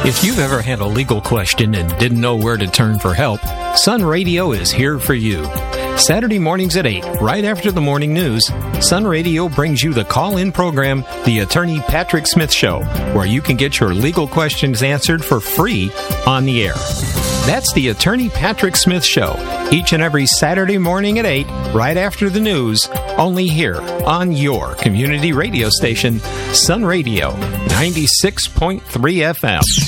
If you've ever had a legal question and didn't know where to turn for help, Sun Radio is here for you. Saturday mornings at 8, right after the morning news, Sun Radio brings you the call-in program, The Attorney Patrick Smith Show, where you can get your legal questions answered for free on the air. That's The Attorney Patrick Smith Show, each and every Saturday morning at 8, right after the news, only here on your community radio station, Sun Radio, 96.3 FM.